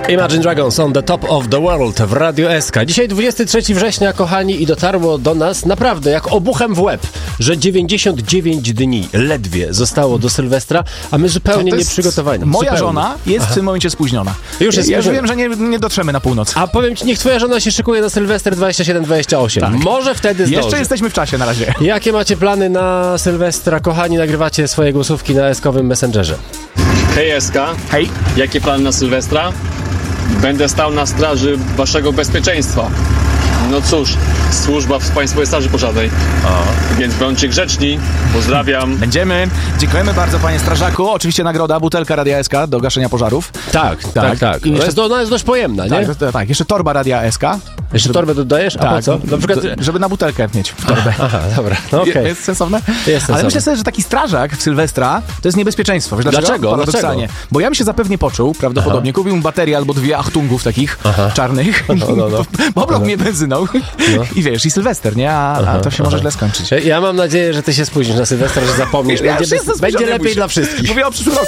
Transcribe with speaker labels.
Speaker 1: Imagine Dragons on the top of the world w Radio SK. Dzisiaj 23 września, kochani, i dotarło do nas naprawdę jak obuchem w łeb, że 99 dni ledwie zostało do Sylwestra, a my zupełnie nieprzygotowani.
Speaker 2: Moja żona jest w tym momencie spóźniona.
Speaker 1: Już jest
Speaker 2: ja już
Speaker 1: spóźniona.
Speaker 2: wiem, że nie dotrzemy na północ.
Speaker 1: A powiem ci, niech twoja żona się szykuje na Sylwester 27-28.
Speaker 2: Tak.
Speaker 1: Może wtedy zdąży.
Speaker 2: Jeszcze jesteśmy w czasie na razie.
Speaker 1: Jakie macie plany na Sylwestra, kochani? Nagrywacie swoje głosówki na eskowym Messengerze.
Speaker 3: Hej SK,
Speaker 2: Hej.
Speaker 3: jakie plany na Sylwestra? Będę stał na straży waszego bezpieczeństwa. No cóż, służba w Państwowej Straży Pożarnej. Więc bądźcie grzeczni. Pozdrawiam.
Speaker 2: Będziemy. Dziękujemy bardzo, panie strażaku. Oczywiście nagroda, butelka Radia SK do gaszenia pożarów.
Speaker 1: Tak.
Speaker 2: I jeszcze,
Speaker 1: Ona jest dość pojemna, nie?
Speaker 2: tak, jeszcze torba Radia SK.
Speaker 1: Jeszcze torbę dodajesz? A po co? Na przykład...
Speaker 2: Żeby na butelkę mieć w torbę.
Speaker 1: Aha, dobra, no okej.
Speaker 2: Jest sensowne?
Speaker 1: Jest sensowne.
Speaker 2: Ale myślę sobie, że taki strażak w Sylwestra to jest niebezpieczeństwo. Wiesz
Speaker 1: Dlaczego?
Speaker 2: Paradoksalnie. Bo ja bym się zapewnie poczuł, prawdopodobnie. Kupiłbym baterię albo 2 Achtungów takich czarnych. Poblał mnie benzyną. I wiesz, i Sylwester, nie? A to się może źle skończyć.
Speaker 1: Ja mam nadzieję, że ty się spóźnisz na Sylwestra, że zapomnisz. Będzie lepiej dla wszystkich.
Speaker 2: Mówię o przyszłym roku.